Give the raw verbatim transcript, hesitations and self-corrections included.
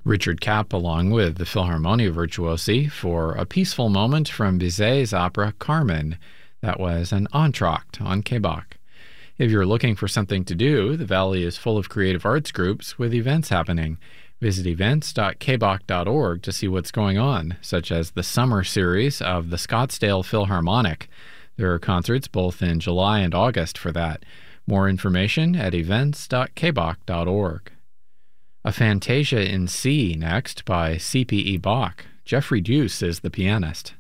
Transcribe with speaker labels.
Speaker 1: Richard Kapp along with the Philharmonia Virtuosi for a peaceful moment from Bizet's opera Carmen. That was an entr'acte on K B O C. If you're looking for something to do, the Valley is full of creative arts groups with events happening. Visit events dot k b o c dot org to see what's going on, such as the summer series of the Scottsdale Philharmonic. There are concerts both in July and August for that. More information at events dot k b o c dot org. A Fantasia in C next by C P E Bach. Jeffrey Deuce is the pianist.